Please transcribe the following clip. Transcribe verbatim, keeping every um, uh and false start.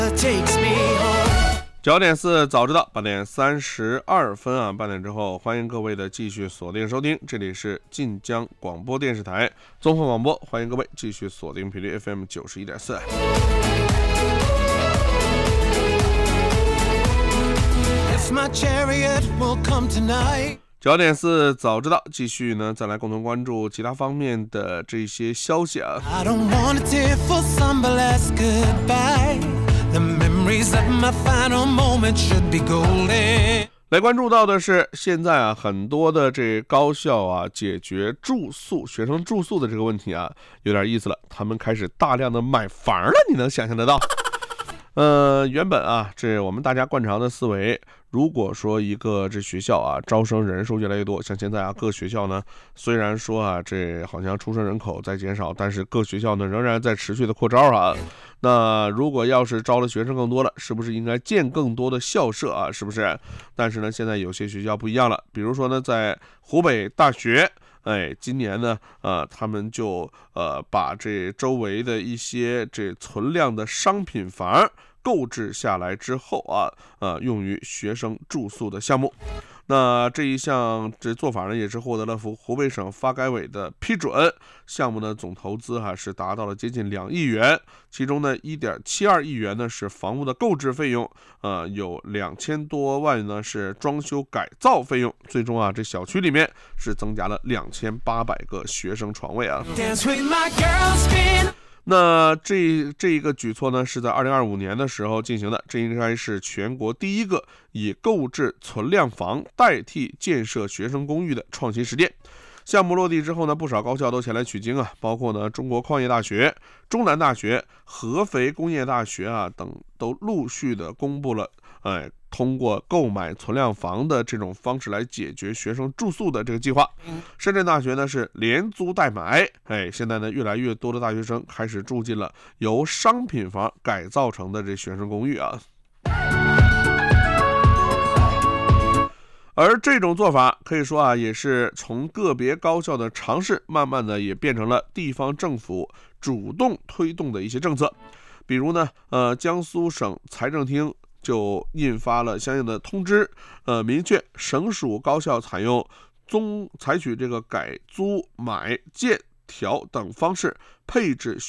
九点四早知道，八点三十二分啊，八点之后，欢迎各位的继续锁定收听，这里是晋江广播电视台综合广播，欢迎各位继续锁定频率 F M 九十一点四。九点四早知道，继续呢，再来共同关注其他方面的这些消息啊。来关注到的是，现在啊，很多的这高校啊，解决住宿学生住宿的这个问题啊，有点意思了，他们开始大量的买房了，你能想象得到？呃，原本啊，这我们大家惯常的思维，如果说一个这学校啊招生人数越来越多，像现在啊各学校呢，虽然说啊这好像出生人口在减少，但是各学校呢仍然在持续的扩招啊。那如果要是招了学生更多了，是不是应该建更多的校舍啊？是不是？但是呢，现在有些学校不一样了，比如说呢，在湖北大学。哎，今年呢，呃，他们就呃把这周围的一些这存量的商品房购置下来之后啊，呃，用于学生住宿的项目。那这一项这做法呢，也是获得了湖湖北省发改委的批准。项目呢总投资哈、啊、是达到了接近两亿元，其中呢一点七二亿元呢是房屋的购置费用，呃，有两千多万呢是装修改造费用。最终啊，这小区里面是增加了两千八百个学生床位啊。那这这一个举措呢，是在二零二五年的时候进行的，这应该是全国第一个以购置存量房代替建设学生公寓的创新实践。项目落地之后呢，不少高校都前来取经啊，包括呢中国矿业大学、中南大学、合肥工业大学啊等，都陆续的公布了，哎，通过购买存量房的这种方式来解决学生住宿的这个计划。深圳大学呢是连租带买，哎，现在呢越来越多的大学生开始住进了由商品房改造成的这学生公寓啊。而这种做法可以说啊，也是从个别高校的尝试，慢慢的也变成了地方政府主动推动的一些政策。比如呢，呃，江苏省财政厅就印发了相应的通知，呃，明确省属高校采用综采取这个改租买建调等方式配置